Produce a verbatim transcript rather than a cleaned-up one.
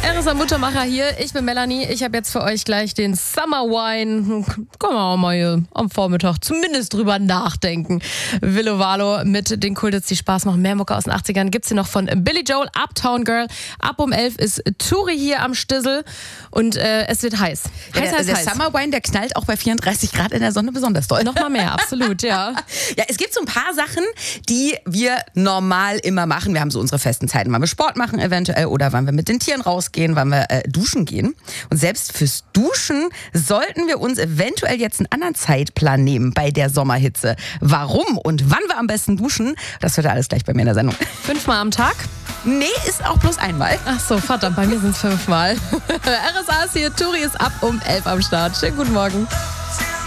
R S A Muttermacher hier, ich bin Melanie. Ich habe jetzt für euch gleich den Summer Wine. Können wir auch mal hier am Vormittag zumindest drüber nachdenken. Willo Valo mit den Kultits, die Spaß machen. Mehr Mucke aus den achtzigern gibt's hier noch von Billy Joel, Uptown Girl. Ab um elf ist Turi hier am Stissel und äh, es wird heiß. Ja, heiß, der, heiß, der heiß. Summer Wine, der knallt auch bei vierunddreißig Grad in der Sonne besonders doll. Noch mal mehr, absolut, ja. Ja, es gibt so ein paar Sachen, die wir normal immer machen. Wir haben so unsere festen Zeiten, wann wir Sport machen eventuell oder wann wir mit den Tieren rausgehen, wann wir äh, duschen gehen. Und selbst fürs Duschen sollten wir uns eventuell jetzt einen anderen Zeitplan nehmen bei der Sommerhitze. Warum und wann wir am besten duschen, das hört ihr alles gleich bei mir in der Sendung. Fünfmal am Tag? Nee, ist auch bloß einmal. Ach so, verdammt, bei mir sind es fünfmal. R S A ist hier, Turi ist ab um elf am Start. Schönen guten Morgen.